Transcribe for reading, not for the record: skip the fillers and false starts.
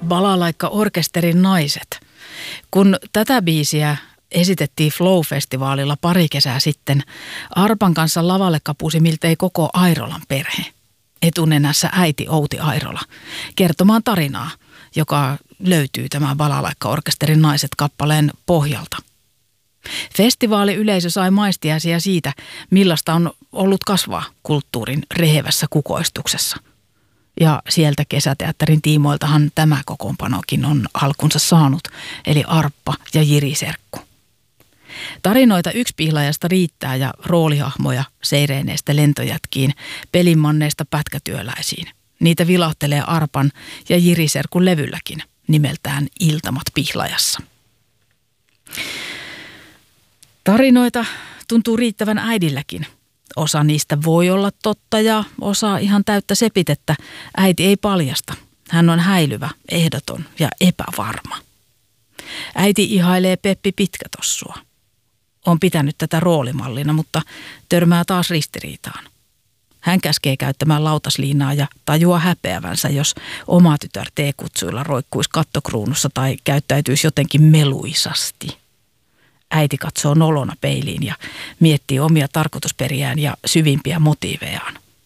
Balalaikka-orkesterin naiset. Kun tätä biisiä esitettiin Flow-festivaalilla pari kesää sitten, arpan kanssa lavalle kapusi miltei koko Airolan perhe. Etunenässä äiti Outi Airola kertomaan tarinaa, joka löytyy tämän Balalaikka-orkesterin naiset kappaleen pohjalta. Festivaaliyleisö sai maistiaisia siitä, millaista on ollut kasvaa kulttuurin rehevässä kukoistuksessa. Ja sieltä kesäteatterin tiimoiltahan tämä kokoonpanokin on alkunsa saanut, eli Arppa ja Jiri Serkku. Tarinoita yksipihlajasta riittää ja roolihahmoja seireeneistä lentojätkiin, pelinmanneista pätkätyöläisiin. Niitä vilahtelee Arpan ja Jiri Serkun levylläkin, nimeltään Iltamat Pihlajassa. Tarinoita tuntuu riittävän äidilläkin. Osa niistä voi olla totta ja osa ihan täyttä sepitettä. Äiti ei paljasta. Hän on häilyvä, ehdoton ja epävarma. Äiti ihailee Peppi Pitkätossua. On pitänyt tätä roolimallina, mutta törmää taas ristiriitaan. Hän käskee käyttämään lautasliinaa ja tajuaa häpeävänsä, jos oma tytär teekutsuilla roikkuisi kattokruunussa tai käyttäytyisi jotenkin meluisasti. Äiti katsoo nolona peiliin ja miettii omia tarkoitusperiään ja syvimpiä motiivejaan.